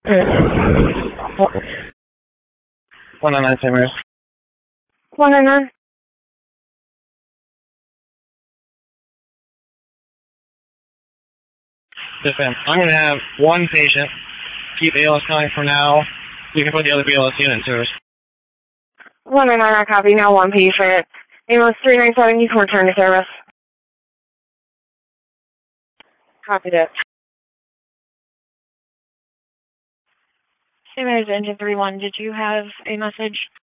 109 St. Mary's. 109. Yes, ma'am. I'm going to have one patient. Keep ALS counting for now. You can put the other BLS unit in service. 109, I copy. Now one patient. ALS 397, you can return to service. Copy that. St. Mary's Engine 3-1, did you have a message?